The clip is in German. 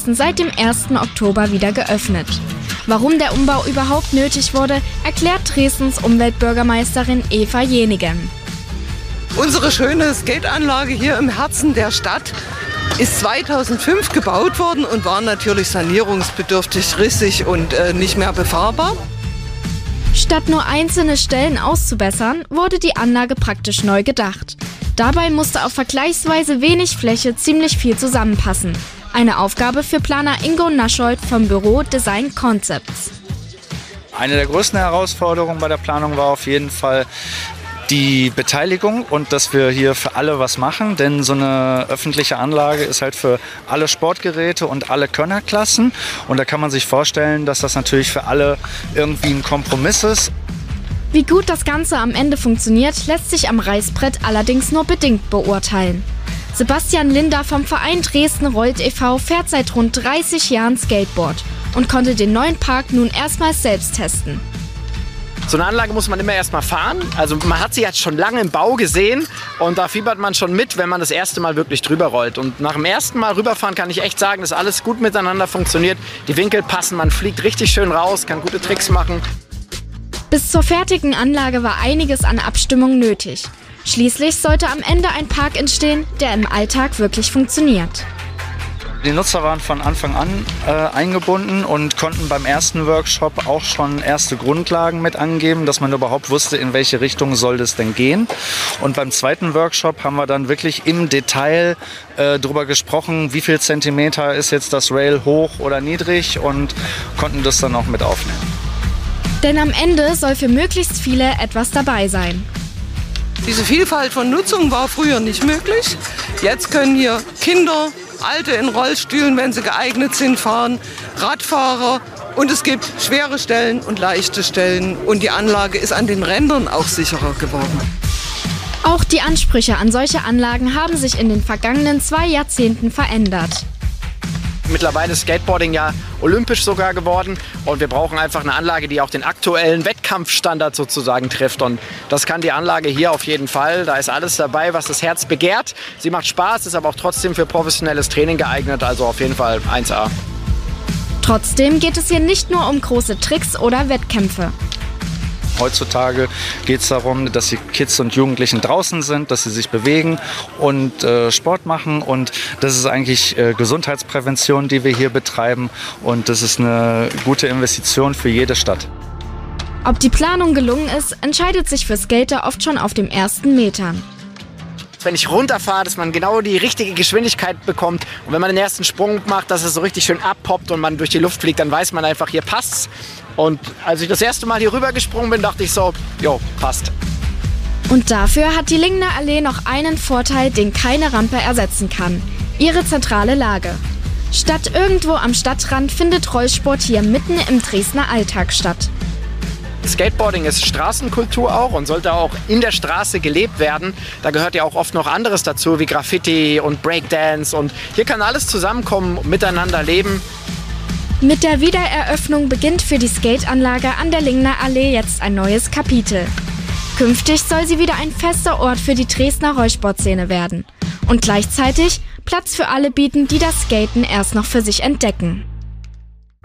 Dresden seit dem 1. Oktober wieder geöffnet. Warum der Umbau überhaupt nötig wurde, erklärt Dresdens Umweltbürgermeisterin Eva Jenigen. Unsere schöne Skateanlage hier im Herzen der Stadt ist 2005 gebaut worden und war natürlich sanierungsbedürftig, rissig und nicht mehr befahrbar. Statt nur einzelne Stellen auszubessern, wurde die Anlage praktisch neu gedacht. Dabei musste auf vergleichsweise wenig Fläche ziemlich viel zusammenpassen. Eine Aufgabe für Planer Ingo Naschold vom Büro Design Concepts. Eine der größten Herausforderungen bei der Planung war auf jeden Fall die Beteiligung und dass wir hier für alle was machen, denn so eine öffentliche Anlage ist halt für alle Sportgeräte und alle Könnerklassen und da kann man sich vorstellen, dass das natürlich für alle irgendwie ein Kompromiss ist. Wie gut das Ganze am Ende funktioniert, lässt sich am Reißbrett allerdings nur bedingt beurteilen. Sebastian Linder vom Verein Dresden Rollt e.V. fährt seit rund 30 Jahren Skateboard und konnte den neuen Park nun erstmals selbst testen. So eine Anlage muss man immer erstmal fahren. Also man hat sie jetzt schon lange im Bau gesehen und da fiebert man schon mit, wenn man das erste Mal wirklich drüber rollt. Und nach dem ersten Mal rüberfahren kann ich echt sagen, dass alles gut miteinander funktioniert. Die Winkel passen, man fliegt richtig schön raus, kann gute Tricks machen. Bis zur fertigen Anlage war einiges an Abstimmung nötig. Schließlich sollte am Ende ein Park entstehen, der im Alltag wirklich funktioniert. Die Nutzer waren von Anfang an eingebunden und konnten beim ersten Workshop auch schon erste Grundlagen mit angeben, dass man überhaupt wusste, in welche Richtung soll das denn gehen. Und beim zweiten Workshop haben wir dann wirklich im Detail darüber gesprochen, wie viel Zentimeter ist jetzt das Rail hoch oder niedrig und konnten das dann auch mit aufnehmen. Denn am Ende soll für möglichst viele etwas dabei sein. Diese Vielfalt von Nutzung war früher nicht möglich. Jetzt können hier Kinder, Alte in Rollstühlen, wenn sie geeignet sind, fahren, Radfahrer und es gibt schwere Stellen und leichte Stellen und die Anlage ist an den Rändern auch sicherer geworden. Auch die Ansprüche an solche Anlagen haben sich in den vergangenen 2 Jahrzehnten verändert. Mittlerweile ist Skateboarding ja olympisch sogar geworden und wir brauchen einfach eine Anlage, die auch den aktuellen Wettkampfstandard sozusagen trifft. Und das kann die Anlage hier auf jeden Fall. Da ist alles dabei, was das Herz begehrt. Sie macht Spaß, ist aber auch trotzdem für professionelles Training geeignet, also auf jeden Fall 1A. Trotzdem geht es hier nicht nur um große Tricks oder Wettkämpfe. Heutzutage geht es darum, dass die Kids und Jugendlichen draußen sind, dass sie sich bewegen und Sport machen. Und das ist eigentlich Gesundheitsprävention, die wir hier betreiben. Und das ist eine gute Investition für jede Stadt. Ob die Planung gelungen ist, entscheidet sich für Skater oft schon auf den ersten Metern. Wenn ich runterfahre, dass man genau die richtige Geschwindigkeit bekommt. Und wenn man den ersten Sprung macht, dass es so richtig schön abpoppt und man durch die Luft fliegt, dann weiß man einfach, hier passt's. Und als ich das erste Mal hier rüber gesprungen bin, dachte ich so, jo, passt. Und dafür hat die Lingner Allee noch einen Vorteil, den keine Rampe ersetzen kann: ihre zentrale Lage. Statt irgendwo am Stadtrand findet Rollsport hier mitten im Dresdner Alltag statt. Skateboarding ist Straßenkultur auch und sollte auch in der Straße gelebt werden. Da gehört ja auch oft noch anderes dazu, wie Graffiti und Breakdance. Und hier kann alles zusammenkommen, miteinander leben. Mit der Wiedereröffnung beginnt für die Skateanlage an der Lingner Allee jetzt ein neues Kapitel. Künftig soll sie wieder ein fester Ort für die Dresdner Rollsportszene werden und gleichzeitig Platz für alle bieten, die das Skaten erst noch für sich entdecken.